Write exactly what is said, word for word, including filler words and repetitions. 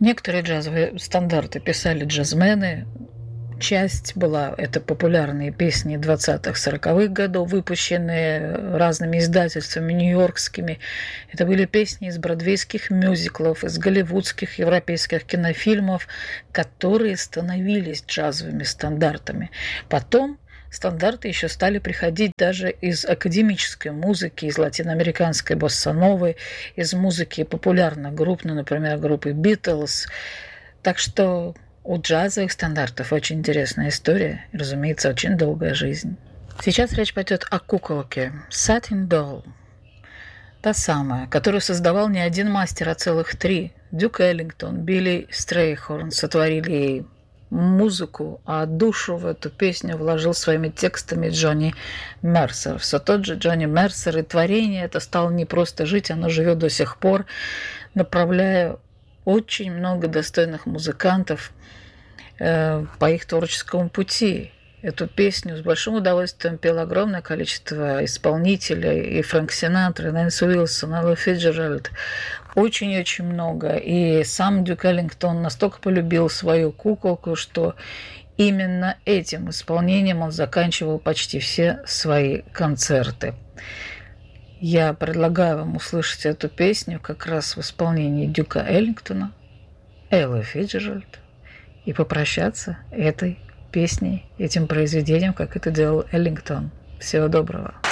Некоторые джазовые стандарты писали джазмены. Часть была это популярные песни двадцатых-сороковых годов, выпущенные разными издательствами нью-йоркскими. Это были песни из бродвейских мюзиклов, из голливудских, европейских кинофильмов, которые становились джазовыми стандартами. Потом стандарты еще стали приходить даже из академической музыки, из латиноамериканской босса-новой, из музыки популярных групп, ну, например, группы Beatles. Так что у джазовых стандартов очень интересная история и, разумеется, очень долгая жизнь. Сейчас речь пойдет о куколке Satin Doll. Та самая, которую создавал не один мастер, а целых три. Дюк Эллингтон, Билли Стрейхорн сотворили ей музыку, а душу в эту песню вложил своими текстами Джонни Мерсер. Все тот же Джонни Мерсер, и творение это стало не просто жить, оно живет до сих пор, направляя очень много достойных музыкантов э, по их творческому пути. Эту песню с большим удовольствием пело огромное количество исполнителей, и Фрэнк Синатра, и Нэнси Уилсон, Элла Фицджеральд. Очень-очень много. И сам Дюк Эллингтон настолько полюбил свою куколку, что именно этим исполнением он заканчивал почти все свои концерты. Я предлагаю вам услышать эту песню как раз в исполнении Дюка Эллингтона, Эллы Фицджеральд, и попрощаться этой песней, этим произведением, как это делал Эллингтон. Всего доброго.